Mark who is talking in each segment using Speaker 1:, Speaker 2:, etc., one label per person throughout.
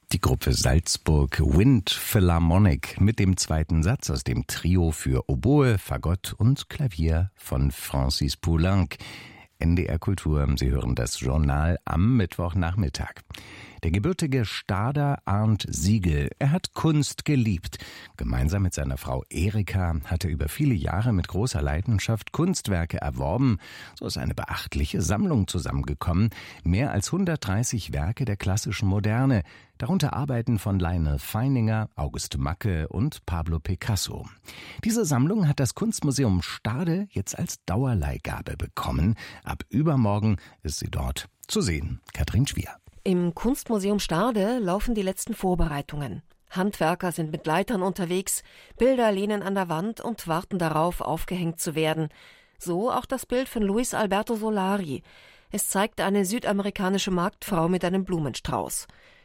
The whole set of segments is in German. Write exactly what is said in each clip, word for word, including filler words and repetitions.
Speaker 1: Die Gruppe Salzburg Wind Philharmonic mit dem zweiten Satz aus dem Trio für Oboe, Fagott und Klavier von Francis Poulenc. N D R Kultur, Sie hören das Journal am Mittwochnachmittag. Der gebürtige Stader Arndt Siegel, er hat Kunst geliebt. Gemeinsam mit seiner Frau Erika hat er über viele Jahre mit großer Leidenschaft Kunstwerke erworben. So ist eine beachtliche Sammlung zusammengekommen. Mehr als hundertdreißig Werke der klassischen Moderne, darunter Arbeiten von Lionel Feininger, August Macke und Pablo Picasso. Diese Sammlung hat das Kunstmuseum Stade jetzt als Dauerleihgabe bekommen. Ab übermorgen ist sie dort zu sehen. Katrin Schwier.
Speaker 2: Im Kunstmuseum Stade laufen die letzten Vorbereitungen. Handwerker sind mit Leitern unterwegs, Bilder lehnen an der Wand und warten darauf, aufgehängt zu werden. So auch das Bild von Luis Alberto Solari. Es zeigt eine südamerikanische Marktfrau mit einem Blumenstrauß.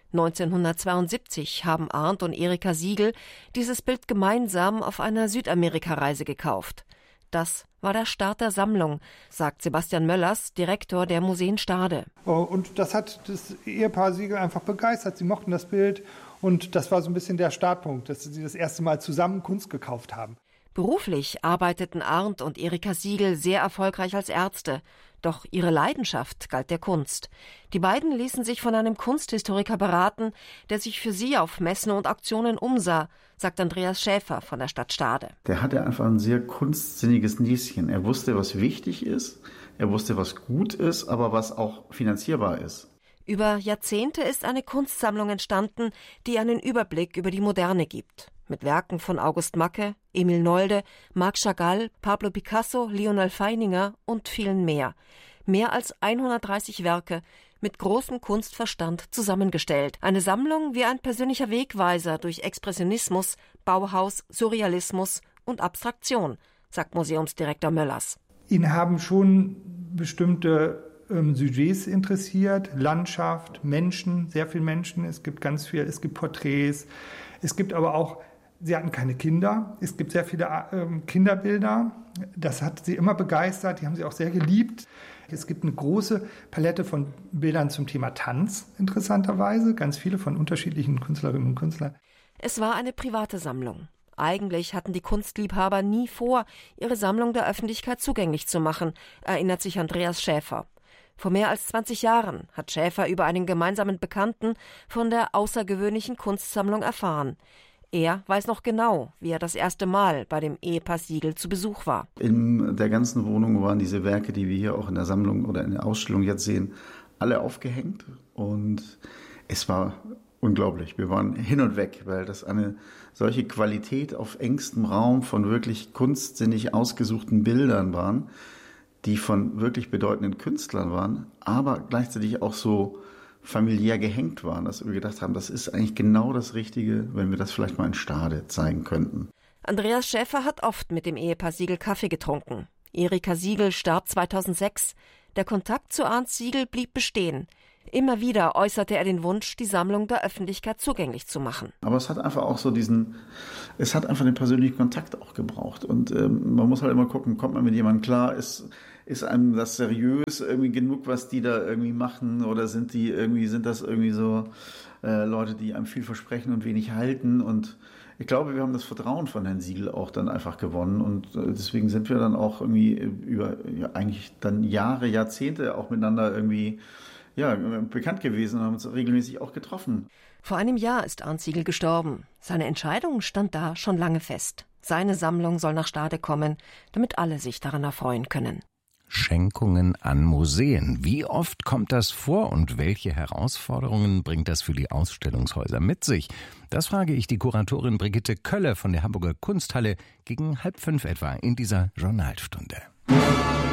Speaker 2: neunzehnhundertzweiundsiebzig haben Arndt und Erika Siegel dieses Bild gemeinsam auf einer Südamerikareise gekauft. Das war der Start der Sammlung, sagt Sebastian Möllers, Direktor der Museen Stade.
Speaker 3: Und das hat das Ehepaar Siegel einfach begeistert. Sie mochten das Bild und das war so ein bisschen der Startpunkt, dass sie das erste Mal zusammen Kunst gekauft haben.
Speaker 2: Beruflich arbeiteten Arndt und Erika Siegel sehr erfolgreich als Ärzte. Doch ihre Leidenschaft galt der Kunst. Die beiden ließen sich von einem Kunsthistoriker beraten, der sich für sie auf Messen und Auktionen umsah, sagt Andreas Schäfer von der Stadt Stade.
Speaker 4: Der hatte einfach ein sehr kunstsinniges Näschen. Er wusste, was wichtig ist, er wusste, was gut ist, aber was auch finanzierbar ist.
Speaker 2: Über Jahrzehnte ist eine Kunstsammlung entstanden, die einen Überblick über die Moderne gibt. Mit Werken von August Macke, Emil Nolde, Marc Chagall, Pablo Picasso, Lionel Feininger und vielen mehr. Mehr als hundertdreißig Werke mit großem Kunstverstand zusammengestellt. Eine Sammlung wie ein persönlicher Wegweiser durch Expressionismus, Bauhaus, Surrealismus und Abstraktion, sagt Museumsdirektor Möllers.
Speaker 3: Ihn haben schon bestimmte ähm, Sujets interessiert, Landschaft, Menschen, sehr viele Menschen. Es gibt ganz viel, es gibt Porträts, es gibt aber auch, sie hatten keine Kinder, es gibt sehr viele ähm, Kinderbilder. Das hat sie immer begeistert, die haben sie auch sehr geliebt. Es gibt eine große Palette von Bildern zum Thema Tanz, interessanterweise, ganz viele von unterschiedlichen Künstlerinnen und Künstlern.
Speaker 2: Es war eine private Sammlung. Eigentlich hatten die Kunstliebhaber nie vor, ihre Sammlung der Öffentlichkeit zugänglich zu machen, erinnert sich Andreas Schäfer. Vor mehr als zwanzig Jahren hat Schäfer über einen gemeinsamen Bekannten von der außergewöhnlichen Kunstsammlung erfahren. Er weiß noch genau, wie er das erste Mal bei dem Ehepaar Siegel zu Besuch war.
Speaker 4: In der ganzen Wohnung waren diese Werke, die wir hier auch in der Sammlung oder in der Ausstellung jetzt sehen, alle aufgehängt. Und es war unglaublich. Wir waren hin und weg, weil das eine solche Qualität auf engstem Raum von wirklich kunstsinnig ausgesuchten Bildern waren, die von wirklich bedeutenden Künstlern waren, aber gleichzeitig auch so familiär gehängt waren, dass wir gedacht haben, das ist eigentlich genau das Richtige, wenn wir das vielleicht mal in Stade zeigen könnten.
Speaker 2: Andreas Schäfer hat oft mit dem Ehepaar Siegel Kaffee getrunken. Erika Siegel starb zweitausendsechs. Der Kontakt zu Arndt Siegel blieb bestehen. Immer wieder äußerte er den Wunsch, die Sammlung der Öffentlichkeit zugänglich zu machen.
Speaker 4: Aber es hat einfach auch so diesen, es hat einfach den persönlichen Kontakt auch gebraucht. Und ähm, man muss halt immer gucken, kommt man mit jemandem klar, ist, ist einem das seriös irgendwie genug, was die da irgendwie machen? Oder sind die irgendwie, sind das irgendwie so äh, Leute, die einem viel versprechen und wenig halten? Und ich glaube, wir haben das Vertrauen von Herrn Siegel auch dann einfach gewonnen. Und äh, deswegen sind wir dann auch irgendwie über ja, eigentlich dann Jahre, Jahrzehnte auch miteinander irgendwie ja, bekannt gewesen und haben uns regelmäßig auch getroffen.
Speaker 2: Vor einem Jahr ist Arndt Siegel gestorben. Seine Entscheidung stand da schon lange fest. Seine Sammlung soll nach Stade kommen, damit alle sich daran erfreuen können.
Speaker 1: Schenkungen an Museen. Wie oft kommt das vor und welche Herausforderungen bringt das für die Ausstellungshäuser mit sich? Das frage ich die Kuratorin Brigitte Kölle von der Hamburger Kunsthalle gegen halb fünf etwa in dieser Journalstunde.